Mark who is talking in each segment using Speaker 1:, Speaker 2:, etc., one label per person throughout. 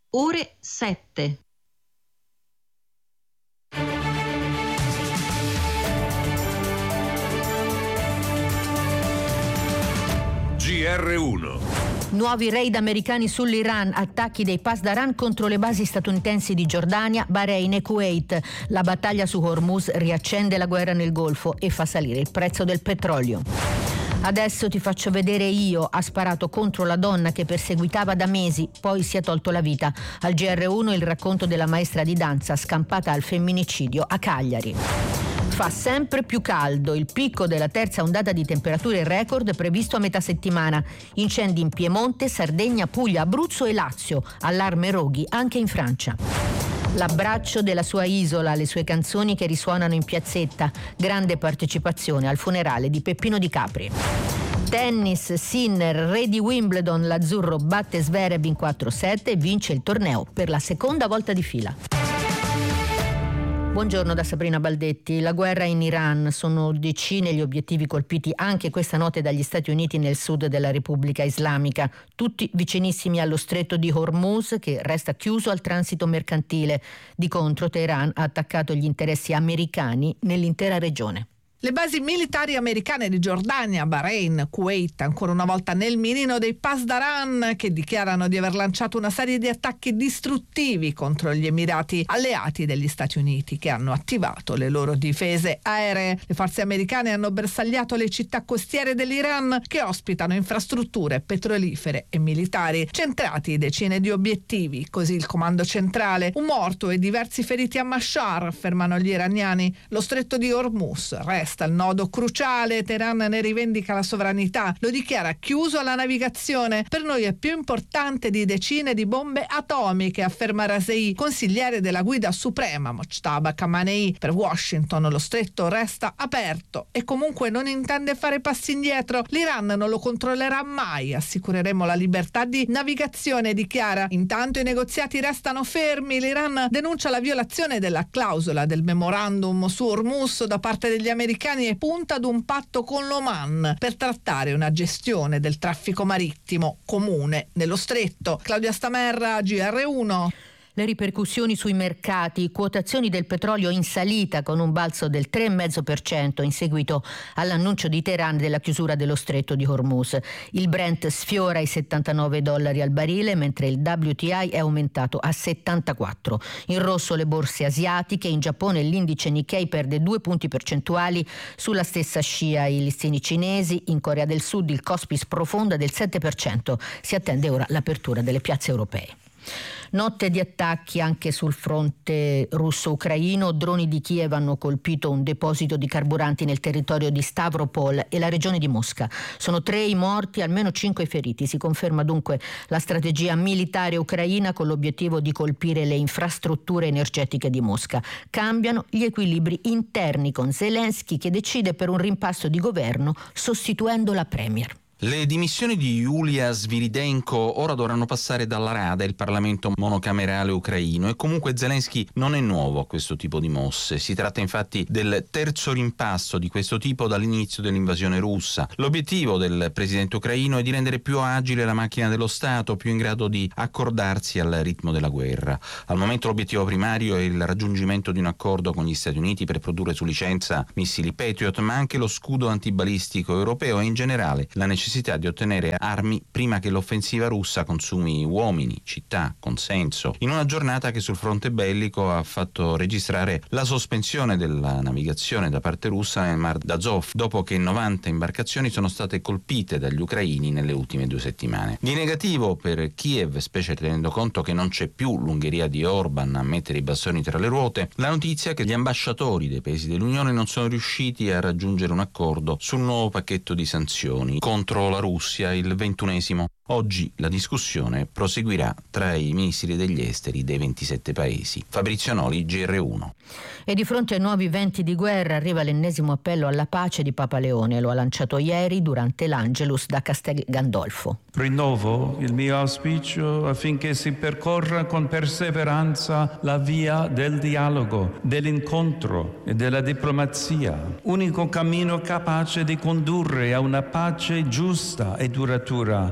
Speaker 1: ore 7.
Speaker 2: GR1.
Speaker 3: Nuovi raid americani sull'Iran, attacchi dei Pasdaran contro le basi statunitensi di Giordania, Bahrain e Kuwait. La battaglia su Hormuz riaccende la guerra nel Golfo e fa salire il prezzo del petrolio. Adesso ti faccio vedere io, ha sparato contro la donna che perseguitava da mesi, poi si è tolto la vita. Al GR1 il racconto della maestra di danza scampata al femminicidio a Cagliari. Fa sempre più caldo, il picco della terza ondata di temperature record previsto a metà settimana. Incendi in Piemonte, Sardegna, Puglia, Abruzzo e Lazio. Allarme roghi anche in Francia. L'abbraccio della sua isola, le sue canzoni che risuonano in piazzetta. Grande partecipazione al funerale di Peppino Di Capri. Tennis, Sinner, re di Wimbledon, l'azzurro batte Zverev in 4-7 e vince il torneo per la seconda volta di fila. Buongiorno da Sabrina Baldetti. La guerra in Iran, sono decine gli obiettivi colpiti anche questa notte dagli Stati Uniti nel sud della Repubblica Islamica, tutti vicinissimi allo stretto di Hormuz che resta chiuso al transito mercantile. Di contro Teheran ha attaccato gli interessi americani nell'intera regione.
Speaker 4: Le basi militari americane di Giordania, Bahrain, Kuwait, ancora una volta nel mirino dei Pasdaran, che dichiarano di aver lanciato una serie di attacchi distruttivi contro gli Emirati alleati degli Stati Uniti, che hanno attivato le loro difese aeree. Le forze americane hanno bersagliato le città costiere dell'Iran, che ospitano infrastrutture petrolifere e militari, centrati decine di obiettivi. Così il comando centrale: un morto e diversi feriti a Mashhad, affermano gli iraniani. Lo stretto di Hormuz resta il nodo cruciale, Teheran ne rivendica la sovranità, lo dichiara chiuso alla navigazione. Per noi è più importante di decine di bombe atomiche, afferma Raisei, consigliere della guida suprema Mojtaba Khamenei. Per Washington lo stretto resta aperto e comunque non intende fare passi indietro. L'Iran non lo controllerà mai, assicureremo la libertà di navigazione, dichiara. Intanto i negoziati restano fermi, l'Iran denuncia la violazione della clausola del memorandum su Hormuz da parte degli americani e punta ad un patto con l'Oman per trattare una gestione del traffico marittimo comune nello stretto. Claudia Stamerra, GR1.
Speaker 3: Le ripercussioni sui mercati, quotazioni del petrolio in salita con un balzo del 3,5% in seguito all'annuncio di Teheran della chiusura dello stretto di Hormuz. Il Brent sfiora i $79 al barile, mentre il WTI è aumentato a 74. In rosso le borse asiatiche, in Giappone l'indice Nikkei perde 2 punti percentuali sulla stessa scia i listini cinesi, in Corea del Sud il Kospi sprofonda del 7%, si attende ora l'apertura delle piazze europee. Notte di attacchi anche sul fronte russo-ucraino, droni di Kiev hanno colpito un deposito di carburanti nel territorio di Stavropol e la regione di Mosca. Sono 3 i morti, almeno 5 i feriti. Si conferma dunque la strategia militare ucraina con l'obiettivo di colpire le infrastrutture energetiche di Mosca. Cambiano gli equilibri interni con Zelensky che decide per un rimpasto di governo sostituendo la premier.
Speaker 5: Le dimissioni di Yulia Sviridenko ora dovranno passare dalla Rada, il Parlamento monocamerale ucraino, e comunque Zelensky non è nuovo a questo tipo di mosse. Si tratta infatti del terzo rimpasto di questo tipo dall'inizio dell'invasione russa. L'obiettivo del presidente ucraino è di rendere più agile la macchina dello Stato, più in grado di accordarsi al ritmo della guerra. Al momento l'obiettivo primario è il raggiungimento di un accordo con gli Stati Uniti per produrre su licenza missili Patriot, ma anche lo scudo antibalistico europeo e in generale la necessità di ottenere armi prima che l'offensiva russa consumi uomini, città, consenso, in una giornata che sul fronte bellico ha fatto registrare la sospensione della navigazione da parte russa nel Mar d'Azov, dopo che 90 imbarcazioni sono state colpite dagli ucraini nelle ultime 2 settimane. Di negativo per Kiev, specie tenendo conto che non c'è più l'Ungheria di Orban a mettere i bastoni tra le ruote, la notizia che gli ambasciatori dei paesi dell'Unione non sono riusciti a raggiungere un accordo sul nuovo pacchetto di sanzioni contro la Russia, il 21esimo. Oggi la discussione proseguirà tra i ministri degli esteri dei 27 paesi. Fabrizio Noli, GR1.
Speaker 3: E di fronte ai nuovi venti di guerra arriva l'ennesimo appello alla pace di Papa Leone. Lo ha lanciato ieri durante l'Angelus da Castel Gandolfo.
Speaker 6: Rinnovo il mio auspicio affinché si percorra con perseveranza la via del dialogo, dell'incontro e della diplomazia, unico cammino capace di condurre a una pace giusta e duratura, nella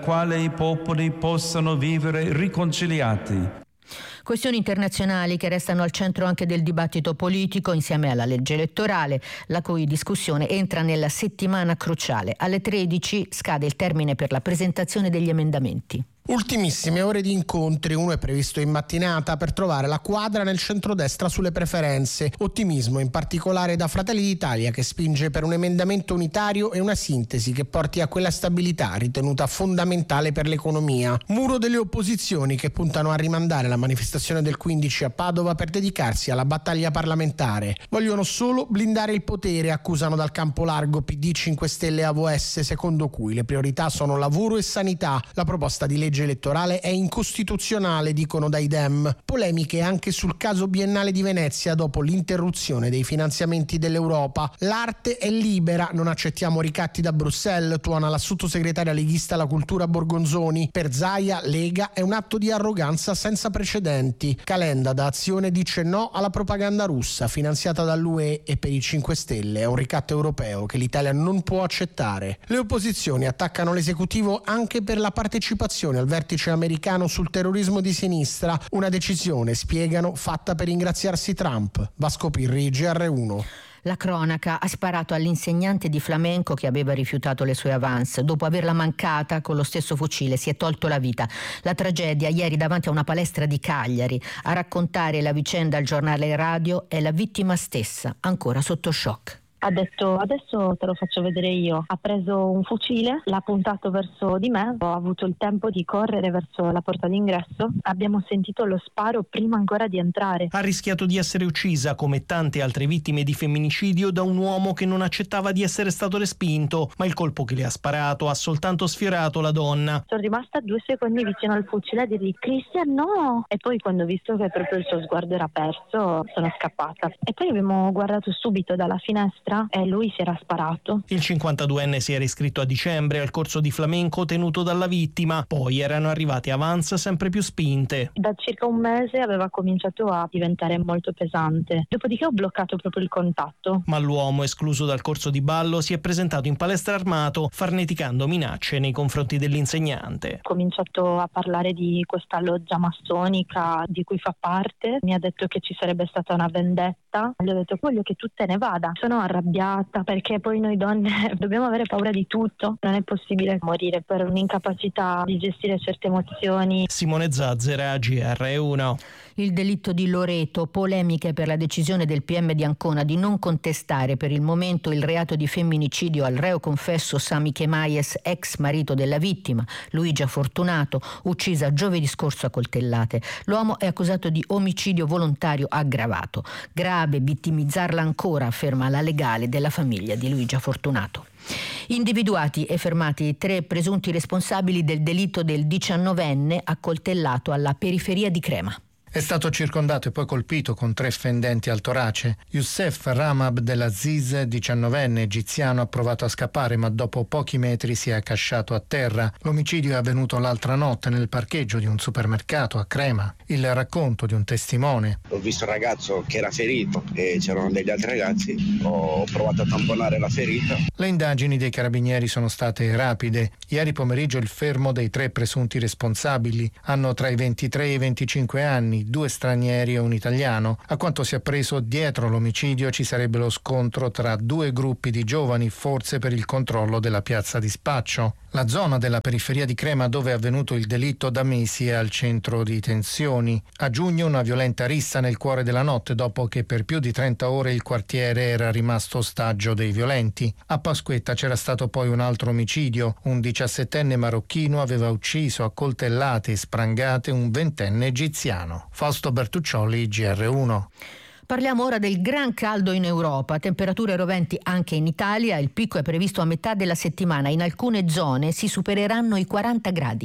Speaker 6: quale i popoli possano vivere riconciliati.
Speaker 3: Questioni internazionali che restano al centro anche del dibattito politico insieme alla legge elettorale, la cui discussione entra nella settimana cruciale. Alle 13 scade il termine per la presentazione degli emendamenti.
Speaker 1: Ultimissime ore di incontri, uno è previsto in mattinata per trovare la quadra nel centrodestra sulle preferenze. Ottimismo in particolare da Fratelli d'Italia, che spinge per un emendamento unitario e una sintesi che porti a quella stabilità ritenuta fondamentale per l'economia. Muro delle opposizioni che puntano a rimandare la manifestazione del 15 a Padova per dedicarsi alla battaglia parlamentare. Vogliono solo blindare il potere, accusano dal campo largo PD, 5 Stelle e AVS, secondo cui le priorità sono lavoro e sanità. La proposta di legge elettorale è incostituzionale, dicono dai Dem. Polemiche anche sul caso biennale di Venezia dopo l'interruzione dei finanziamenti dell'Europa. L'arte è libera, non accettiamo ricatti da Bruxelles, tuona la sottosegretaria leghista alla cultura Borgonzoni. Per Zaia, Lega è un atto di arroganza senza precedenti. Calenda da Azione dice no alla propaganda russa finanziata dall'UE, e per i 5 Stelle è un ricatto europeo che l'Italia non può accettare. Le opposizioni attaccano l'esecutivo anche per la partecipazione al vertice americano sul terrorismo di sinistra, una decisione, spiegano, fatta per ingraziarsi Trump. Vasco Pirri, GR1.
Speaker 3: La cronaca ha sparato all'insegnante di flamenco che aveva rifiutato le sue avance. Dopo averla mancata con lo stesso fucile si è tolto la vita. La tragedia ieri davanti a una palestra di Cagliari. A raccontare la vicenda al giornale radio è la vittima stessa, ancora sotto shock.
Speaker 2: Ha detto adesso te lo faccio vedere io. Ha preso un fucile, l'ha puntato verso di me, ho avuto il tempo di correre verso la porta d'ingresso. Abbiamo sentito lo sparo prima ancora di entrare.
Speaker 7: Ha rischiato di essere uccisa, come tante altre vittime di femminicidio, da un uomo che non accettava di essere stato respinto, ma il colpo che le ha sparato ha soltanto sfiorato la donna.
Speaker 2: Sono rimasta 2 secondi vicino al fucile a dirgli Cristian no! E poi quando ho visto che proprio il suo sguardo era perso sono scappata. E poi abbiamo guardato subito dalla finestra e lui si era sparato.
Speaker 7: Il 52enne si era iscritto a dicembre al corso di flamenco tenuto dalla vittima, poi erano arrivate avance sempre più spinte.
Speaker 2: Da circa un mese aveva cominciato a diventare molto pesante, dopodiché ho bloccato proprio il contatto.
Speaker 7: Ma l'uomo, escluso dal corso di ballo, si è presentato in palestra armato, farneticando minacce nei confronti dell'insegnante.
Speaker 2: Ho cominciato a parlare di questa loggia massonica di cui fa parte, mi ha detto che ci sarebbe stata una vendetta, gli ho detto voglio che tu te ne vada. Sono arrabbiata perché poi noi donne dobbiamo avere paura di tutto, non è possibile morire per un'incapacità di gestire certe emozioni.
Speaker 7: Simone Zazzera, GR1.
Speaker 3: Il delitto di Loreto, polemiche per la decisione del PM di Ancona di non contestare per il momento il reato di femminicidio al reo confesso Sami Chemaies, ex marito della vittima, Luigia Fortunato, uccisa giovedì scorso a coltellate. L'uomo è accusato di omicidio volontario aggravato. Grave vittimizzarla ancora, afferma la legale della famiglia di Luigia Fortunato. Individuati e fermati 3 presunti responsabili del delitto del 19enne accoltellato alla periferia di Crema.
Speaker 8: È stato circondato e poi colpito con 3 fendenti al torace. Youssef Rama Abdelaziz, 19enne egiziano, ha provato a scappare ma dopo pochi metri si è accasciato a terra. L'omicidio è avvenuto l'altra notte nel parcheggio di un supermercato a Crema. Il racconto di un testimone.
Speaker 9: Ho visto un ragazzo che era ferito e c'erano degli altri ragazzi. Ho provato a tamponare la ferita.
Speaker 8: Le indagini dei carabinieri sono state rapide. Ieri pomeriggio il fermo dei 3 presunti responsabili. Hanno tra i 23 e i 25 anni, 2 stranieri e un italiano. A quanto si è appreso, dietro l'omicidio ci sarebbe lo scontro tra 2 gruppi di giovani, forse per il controllo della piazza di spaccio. La zona della periferia di Crema dove è avvenuto il delitto da mesi è al centro di tensioni. A giugno una violenta rissa nel cuore della notte dopo che per più di 30 ore il quartiere era rimasto ostaggio dei violenti. A Pasquetta c'era stato poi un altro omicidio. Un 17enne marocchino aveva ucciso a coltellate e sprangate un 20enne egiziano. Fausto Bertuccioli, GR1.
Speaker 3: Parliamo ora del gran caldo in Europa, temperature roventi anche in Italia, il picco è previsto a metà della settimana, in alcune zone si supereranno i 40 gradi.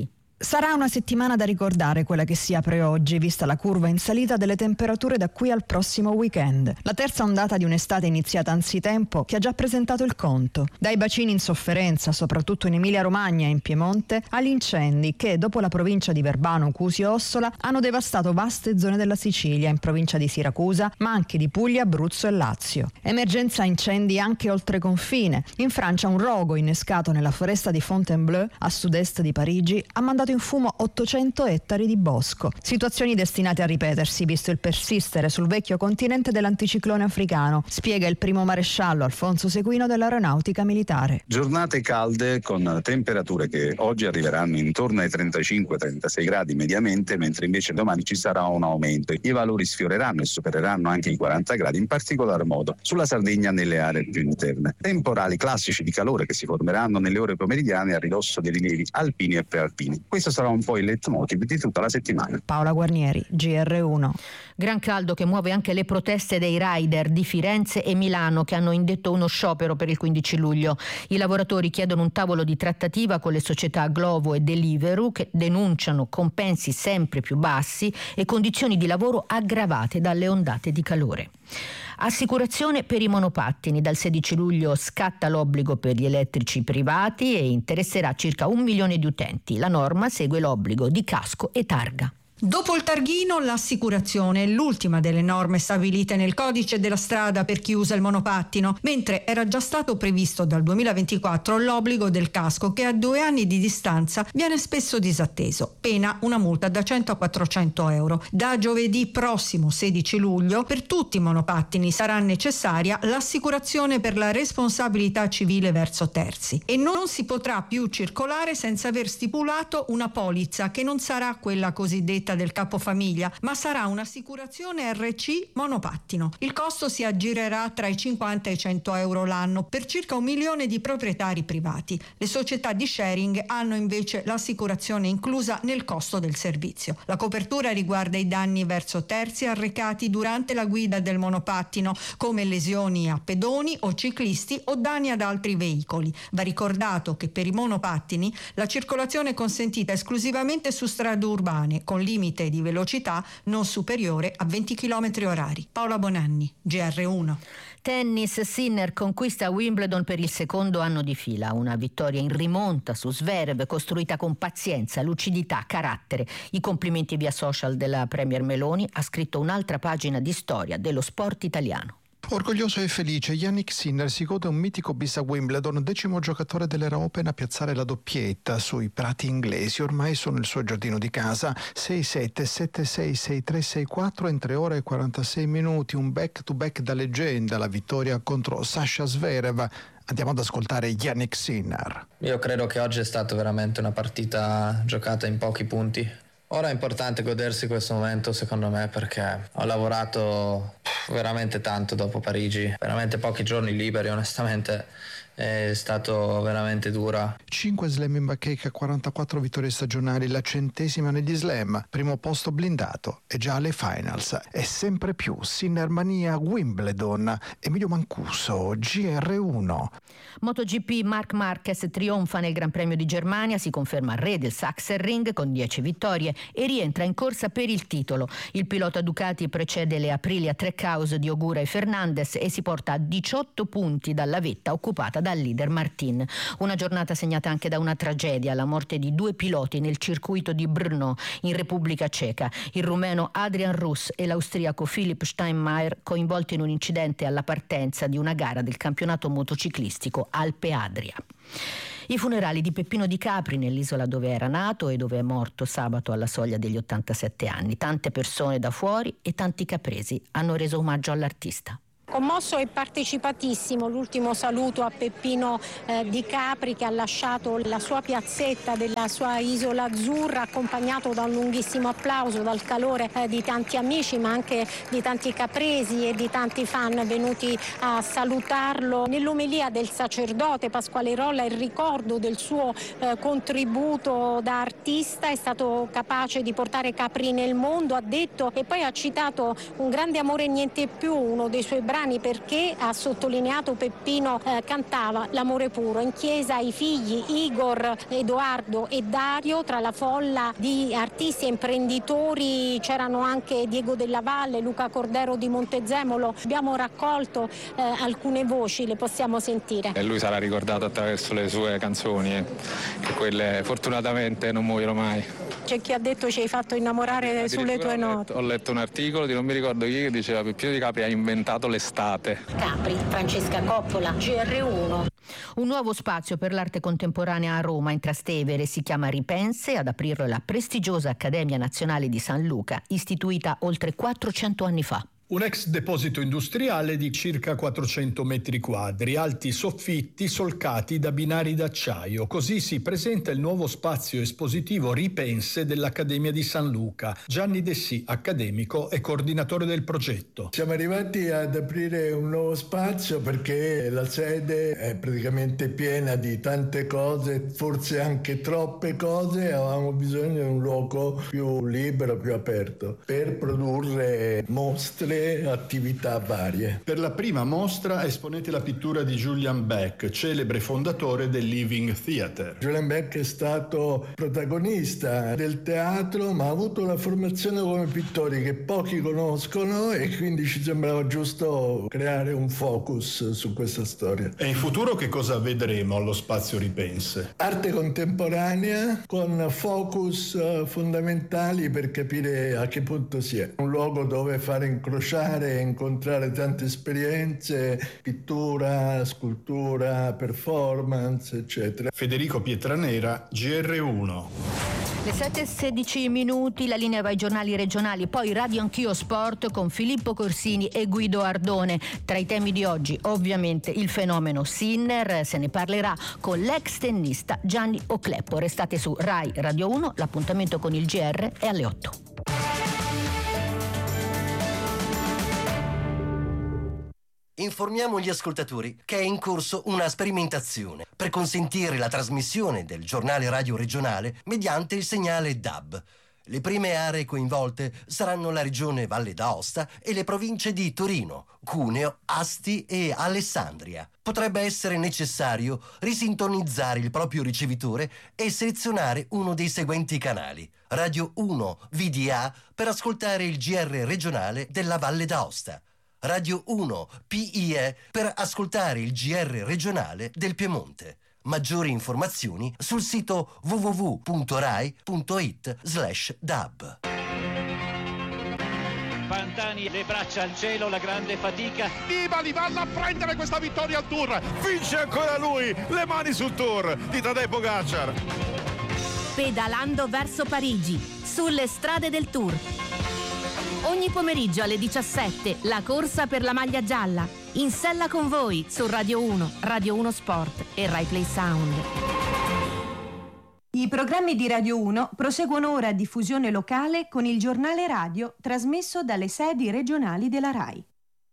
Speaker 10: Sarà una settimana da ricordare quella che si apre oggi, vista la curva in salita delle temperature da qui al prossimo weekend. La terza ondata di un'estate iniziata anzitempo che ha già presentato il conto. Dai bacini in sofferenza, soprattutto in Emilia-Romagna e in Piemonte, agli incendi che, dopo la provincia di Verbano, Cusio e Ossola, hanno devastato vaste zone della Sicilia, in provincia di Siracusa, ma anche di Puglia, Abruzzo e Lazio. Emergenza incendi anche oltre confine. In Francia un rogo innescato nella foresta di Fontainebleau, a sud-est di Parigi, ha mandato in fumo 800 ettari di bosco. Situazioni destinate a ripetersi, visto il persistere sul vecchio continente dell'anticiclone africano, spiega il primo maresciallo Alfonso Seguino dell'Aeronautica Militare.
Speaker 11: Giornate calde con temperature che oggi arriveranno intorno ai 35-36 gradi mediamente, mentre invece domani ci sarà un aumento. I valori sfioreranno e supereranno anche i 40 gradi, in particolar modo sulla Sardegna nelle aree più interne. Temporali classici di calore che si formeranno nelle ore pomeridiane a ridosso dei rilievi alpini e prealpini. Questo sarà un po' il leitmotiv di tutta la settimana.
Speaker 10: Paola Guarnieri, GR1.
Speaker 3: Gran caldo che muove anche le proteste dei rider di Firenze e Milano, che hanno indetto uno sciopero per il 15 luglio. I lavoratori chiedono un tavolo di trattativa con le società Glovo e Deliveroo, che denunciano compensi sempre più bassi e condizioni di lavoro aggravate dalle ondate di calore. Assicurazione per i monopattini. Dal 16 luglio scatta l'obbligo per gli elettrici privati e interesserà circa 1 milione di utenti. La norma segue l'obbligo di casco e targa.
Speaker 12: Dopo il targhino, l'assicurazione è l'ultima delle norme stabilite nel codice della strada per chi usa il monopattino, mentre era già stato previsto dal 2024 l'obbligo del casco, che a 2 anni di distanza viene spesso disatteso, pena una multa da 100 a 400 euro. Da giovedì prossimo 16 luglio per tutti i monopattini sarà necessaria l'assicurazione per la responsabilità civile verso terzi e non si potrà più circolare senza aver stipulato una polizza che non sarà quella cosiddetta del capofamiglia, ma sarà un'assicurazione RC monopattino. Il costo si aggirerà tra i 50 e i 100 euro l'anno per circa 1 milione di proprietari privati. Le società di sharing hanno invece l'assicurazione inclusa nel costo del servizio. La copertura riguarda i danni verso terzi arrecati durante la guida del monopattino, come lesioni a pedoni o ciclisti o danni ad altri veicoli. Va ricordato che per i monopattini la circolazione è consentita esclusivamente su strade urbane, con limite di velocità non superiore a 20 km orari. Paola Bonanni, GR1.
Speaker 3: Tennis, Sinner conquista Wimbledon per il secondo anno di fila. Una vittoria in rimonta su Zverev, costruita con pazienza, lucidità, carattere. I complimenti via social della Premier Meloni, ha scritto un'altra pagina di storia dello sport italiano.
Speaker 13: Orgoglioso e felice, Jannik Sinner si gode un mitico bis a Wimbledon, 10° giocatore dell'era Open a piazzare la doppietta sui prati inglesi. Ormai sono il suo giardino di casa. 6-7, 7-6, 6-3, 6-4 in 3 ore e 46 minuti. Un back-to-back da leggenda, la vittoria contro Sasha Zverev. Andiamo ad ascoltare Jannik Sinner.
Speaker 14: Io credo che oggi è stata veramente una partita giocata in pochi punti. Ora è importante godersi questo momento, secondo me, perché ho lavorato veramente tanto dopo Parigi, veramente pochi giorni liberi, onestamente è stato veramente dura.
Speaker 13: 5 slam in bacheca, 44 vittorie stagionali, la 100ª negli slam, primo posto blindato e già alle finals. È sempre più Sinner mania Wimbledon. Emilio Mancuso, GR1.
Speaker 3: MotoGP, Marc Marquez trionfa nel Gran Premio di Germania, si conferma re del Sachsenring con 10 vittorie e rientra in corsa per il titolo. Il pilota Ducati precede le Aprilia Trackhouse di Ogura e Fernandez e si porta a 18 punti dalla vetta occupata dal leader Martin. Una giornata segnata anche da una tragedia, la morte di 2 piloti nel circuito di Brno in Repubblica Ceca, il rumeno Adrian Russ e l'austriaco Philipp Steinmeier, coinvolti in un incidente alla partenza di una gara del campionato motociclistico Alpe Adria. I funerali di Peppino Di Capri nell'isola dove era nato e dove è morto sabato alla soglia degli 87 anni. Tante persone da fuori e tanti capresi hanno reso omaggio all'artista.
Speaker 15: Commosso e partecipatissimo l'ultimo saluto a Peppino Di Capri, che ha lasciato la sua piazzetta della sua isola azzurra, accompagnato da un lunghissimo applauso, dal calore di tanti amici ma anche di tanti capresi e di tanti fan venuti a salutarlo. Nell'omelia del sacerdote Pasquale Rolla il ricordo del suo contributo da artista, è stato capace di portare Capri nel mondo, ha detto, e poi ha citato Un grande amore e niente più, uno dei suoi brani brani perché, ha sottolineato Peppino, cantava l'amore puro. In chiesa i figli Igor, Edoardo e Dario, tra la folla di artisti e imprenditori c'erano anche Diego Della Valle, Luca Cordero di Montezemolo. Abbiamo raccolto alcune voci, le possiamo sentire.
Speaker 16: E lui sarà ricordato attraverso le sue canzoni, che quelle fortunatamente non muoiono mai.
Speaker 15: C'è chi ha detto ci hai fatto innamorare sulle tue note.
Speaker 16: Ho letto un articolo di non mi ricordo chi che diceva Peppino Di Capri ha inventato l'estate.
Speaker 15: Capri, Francesca Coppola, GR1.
Speaker 3: Un nuovo spazio per l'arte contemporanea a Roma, in Trastevere, si chiama Ripense. Ad aprirlo la prestigiosa Accademia Nazionale di San Luca, istituita oltre 400 anni fa.
Speaker 17: Un ex deposito industriale di circa 400 metri quadri, alti soffitti solcati da binari d'acciaio. Così si presenta il nuovo spazio espositivo Ripense dell'Accademia di San Luca. Gianni Dessì, accademico e coordinatore del progetto.
Speaker 18: Siamo arrivati ad aprire un nuovo spazio perché la sede è praticamente piena di tante cose, forse anche troppe cose. Avevamo bisogno di un luogo più libero, più aperto, per produrre mostre, attività varie.
Speaker 17: Per la prima mostra esponete la pittura di Julian Beck, celebre fondatore del Living Theatre.
Speaker 18: Julian Beck è stato protagonista del teatro, ma ha avuto una formazione come pittore che pochi conoscono, e quindi ci sembrava giusto creare un focus su questa storia.
Speaker 17: E in futuro che cosa vedremo allo spazio Ripense?
Speaker 18: Arte contemporanea con focus fondamentali per capire a che punto si è. Un luogo dove fare incrociare e incontrare tante esperienze, pittura, scultura, performance, eccetera.
Speaker 17: Federico Pietranera, GR1.
Speaker 3: Le 7:16, la linea va ai giornali regionali, poi Radio Anch'io Sport con Filippo Corsini e Guido Ardone. Tra i temi di oggi, ovviamente, il fenomeno Sinner, se ne parlerà con l'ex tennista Gianni Ocleppo. Restate su Rai Radio 1, l'appuntamento con il GR è alle 8.
Speaker 19: Informiamo gli ascoltatori che è in corso una sperimentazione per consentire la trasmissione del giornale radio regionale mediante il segnale DAB. Le prime aree coinvolte saranno la regione Valle d'Aosta e le province di Torino, Cuneo, Asti e Alessandria. Potrebbe essere necessario risintonizzare il proprio ricevitore e selezionare uno dei seguenti canali: Radio 1 VDA per ascoltare il GR regionale della Valle d'Aosta, Radio 1 PIE per ascoltare il GR regionale del Piemonte. Maggiori informazioni sul sito www.rai.it/dab.
Speaker 20: Pantani, le braccia al cielo, la grande fatica.
Speaker 21: Nibali vanno a prendere questa vittoria al Tour. Vince ancora lui, le mani sul Tour di Tadej Pogačar.
Speaker 22: Pedalando verso Parigi, sulle strade del Tour. Ogni pomeriggio alle 17, la corsa per la maglia gialla. In sella con voi su Radio 1, Radio 1 Sport e Rai Play Sound.
Speaker 23: I programmi di Radio 1 proseguono ora a diffusione locale con il giornale radio trasmesso dalle sedi regionali della Rai.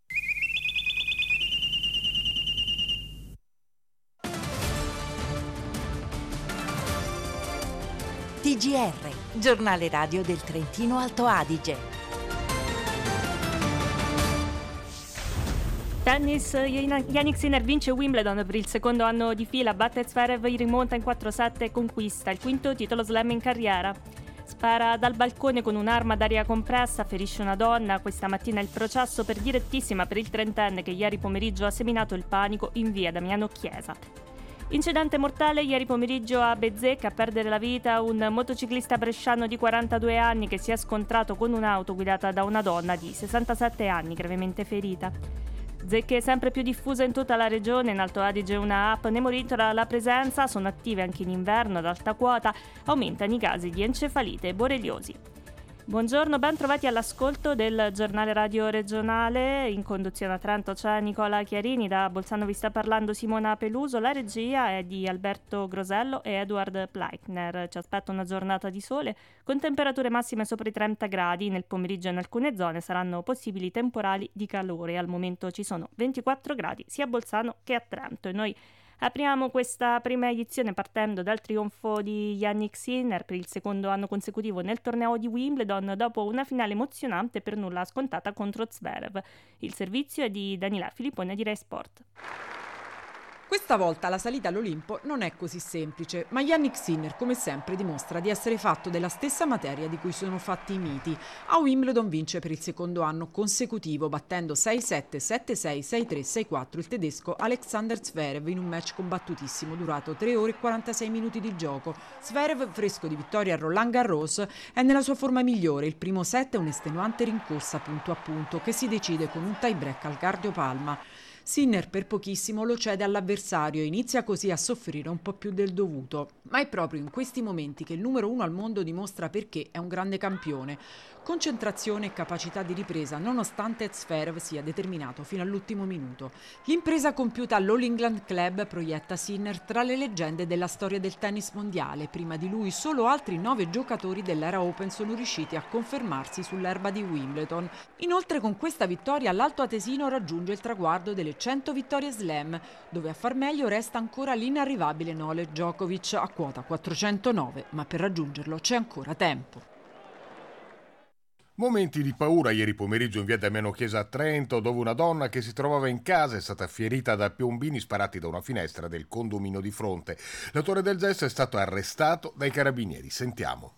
Speaker 24: TGR, giornale radio del Trentino Alto Adige.
Speaker 25: Tennis, Jannik Sinner vince Wimbledon per il secondo anno di fila, batte Zverev in rimonta in 4-7 e conquista il quinto titolo slam in carriera. Spara dal balcone con un'arma d'aria compressa, ferisce una donna. Questa mattina il processo per direttissima per il trentenne che ieri pomeriggio ha seminato il panico in via Damiano Chiesa. Incidente mortale ieri pomeriggio a Bezzecca, a perdere la vita un motociclista bresciano di 42 anni che si è scontrato con un'auto guidata da una donna di 67 anni gravemente ferita. Zecche sempre più diffuse in tutta la regione, in Alto Adige una app ne monitora la presenza, sono attive anche in inverno ad alta quota, aumentano i casi di encefalite e borreliosi. Buongiorno, ben trovati all'ascolto del giornale radio regionale. In conduzione a Trento c'è Nicola Chiarini, da Bolzano vi sta parlando Simona Peluso, la regia è di Alberto Grosello e Edward Pleitner. Ci aspetta una giornata di sole con temperature massime sopra i 30 gradi, nel pomeriggio in alcune zone saranno possibili temporali di calore, al momento ci sono 24 gradi sia a Bolzano che a Trento e noi Apriamo questa prima edizione partendo dal trionfo di Jannik Sinner per il secondo anno consecutivo nel torneo di Wimbledon dopo una finale emozionante per nulla scontata contro Zverev. Il servizio è di Daniela Filippone di Rai Sport.
Speaker 1: Questa volta la salita all'Olimpo non è così semplice, ma Jannik Sinner come sempre dimostra di essere fatto della stessa materia di cui sono fatti i miti. A Wimbledon vince per il secondo anno consecutivo battendo 6-7, 7-6, 6-3, 6-4 il tedesco Alexander Zverev in un match combattutissimo durato 3 ore e 46 minuti di gioco. Zverev, fresco di vittoria a Roland Garros, è nella sua forma migliore. Il primo set è un'estenuante rincorsa punto a punto che si decide con un tie break al cardiopalma. Sinner per pochissimo lo cede all'avversario e inizia così a soffrire un po' più del dovuto. Ma è proprio in questi momenti che il numero 1 al mondo dimostra perché è un grande campione. Concentrazione e capacità di ripresa nonostante Zverev sia determinato fino all'ultimo minuto. L'impresa compiuta all'All England Club proietta Sinner tra le leggende della storia del tennis mondiale. Prima di lui solo altri 9 giocatori dell'era Open sono riusciti a confermarsi sull'erba di Wimbledon. Inoltre con questa vittoria l'Alto Atesino raggiunge il traguardo delle 100 vittorie slam, dove a far meglio resta ancora l'inarrivabile Novak Djokovic a quota 409, ma per raggiungerlo c'è ancora tempo.
Speaker 2: Momenti di paura ieri pomeriggio in via Damiano Chiesa a Trento, dove una donna che si trovava in casa è stata ferita da piombini sparati da una finestra del condominio di fronte. L'autore del gesto è stato arrestato dai carabinieri. Sentiamo.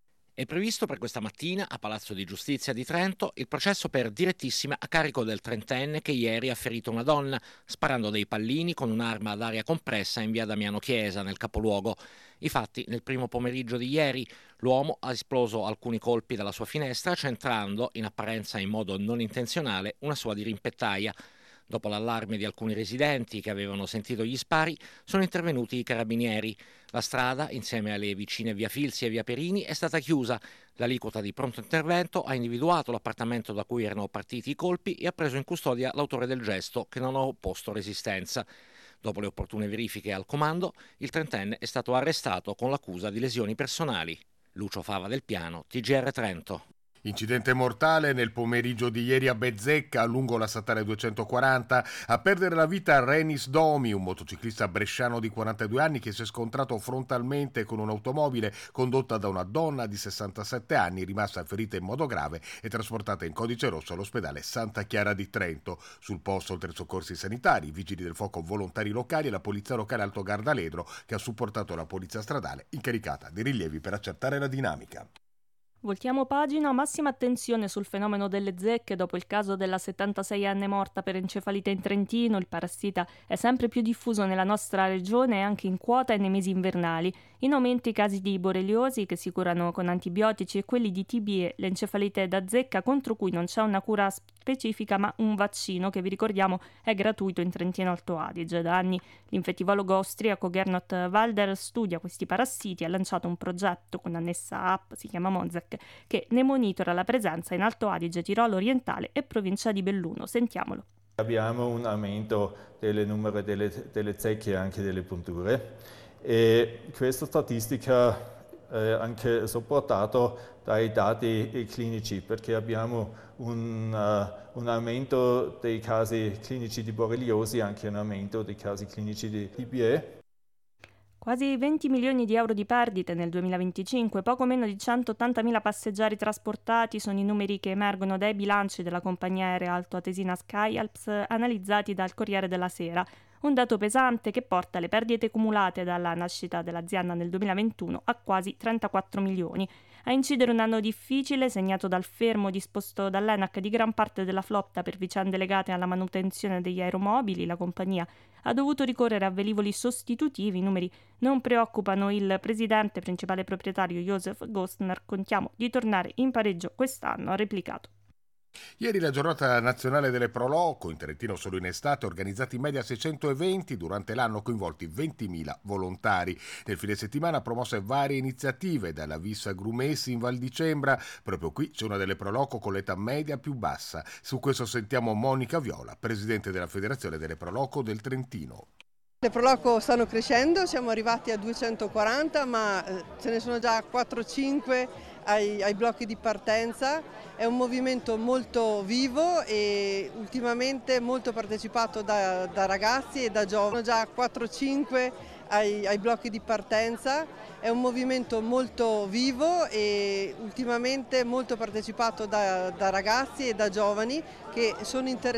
Speaker 4: È previsto per questa mattina a Palazzo di Giustizia di Trento il processo per direttissima a carico del trentenne che ieri ha ferito una donna sparando dei pallini con un'arma ad aria compressa in via Damiano Chiesa nel capoluogo. I fatti nel primo pomeriggio di ieri. L'uomo ha esploso alcuni colpi dalla sua finestra centrando, in apparenza in modo non intenzionale, una sua dirimpettaia. Dopo l'allarme di alcuni residenti che avevano sentito gli spari, sono intervenuti i carabinieri. La strada, insieme alle vicine via Filzi e via Perini, è stata chiusa. L'aliquota di pronto intervento ha individuato l'appartamento da cui erano partiti i colpi e ha preso in custodia l'autore del gesto, che non ha opposto resistenza. Dopo le opportune verifiche al comando, il trentenne è stato arrestato con l'accusa di lesioni personali. Lucio Fava del Piano, TGR Trento.
Speaker 2: Incidente mortale nel pomeriggio di ieri a Bezzecca, lungo la statale 240. A perdere la vita Renis Domi, un motociclista bresciano di 42 anni che si è scontrato frontalmente con un'automobile condotta da una donna di 67 anni, rimasta ferita in modo grave e trasportata in codice rosso all'ospedale Santa Chiara di Trento. Sul posto oltre soccorsi sanitari, i vigili del fuoco volontari locali e la polizia locale Alto Gardaledro, che ha supportato la polizia stradale incaricata di rilievi per accertare la dinamica.
Speaker 25: Voltiamo pagina, massima attenzione sul fenomeno delle zecche dopo il caso della 76enne morta per encefalite in Trentino. Il parassita è sempre più diffuso nella nostra regione e anche in quota e nei mesi invernali. In aumento i casi di borreliosi che si curano con antibiotici e quelli di TB e l'encefalite da zecca contro cui non c'è una cura specifica ma un vaccino che vi ricordiamo è gratuito in Trentino Alto Adige. Da anni l'infettivologo austriaco Gernot Walder studia questi parassiti e ha lanciato un progetto con annessa app, si chiama Mozek, che ne monitora la presenza in Alto Adige, Tirolo orientale e provincia di Belluno. Sentiamolo.
Speaker 5: Abbiamo un aumento del numero delle zecche e anche delle punture e questa statistica è anche supportato dai dati clinici perché abbiamo un aumento dei casi clinici di borreliosi e anche un aumento dei casi clinici di TBE.
Speaker 25: Quasi 20 milioni di euro di perdite nel 2025, poco meno di 180.000 passeggeri trasportati sono i numeri che emergono dai bilanci della compagnia aerea altoatesina Skyalps analizzati dal Corriere della Sera. Un dato pesante che porta le perdite cumulate dalla nascita dell'azienda nel 2021 a quasi 34 milioni. A incidere un anno difficile, segnato dal fermo disposto dall'ENAC di gran parte della flotta per vicende legate alla manutenzione degli aeromobili, la compagnia ha dovuto ricorrere a velivoli sostitutivi. I numeri non preoccupano il presidente principale proprietario Josef Gostner. Contiamo di tornare in pareggio quest'anno, ha replicato.
Speaker 2: Ieri la giornata nazionale delle Proloco, in Trentino solo in estate, organizzati in media 600 eventi, durante l'anno coinvolti 20.000 volontari. Nel fine settimana promosse varie iniziative, dalla Vissa Grumessi in Val di Cembra, proprio qui c'è una delle Proloco con l'età media più bassa. Su questo sentiamo Monica Viola, presidente della Federazione delle Proloco del Trentino.
Speaker 6: Le Proloco stanno crescendo, siamo arrivati a 240, ma ce ne sono già 4-5 ai blocchi di partenza È un movimento molto vivo e ultimamente molto partecipato da ragazzi e da giovani, già 4-5 ai blocchi di partenza. È un movimento molto vivo e ultimamente molto partecipato da ragazzi e da giovani che sono interessati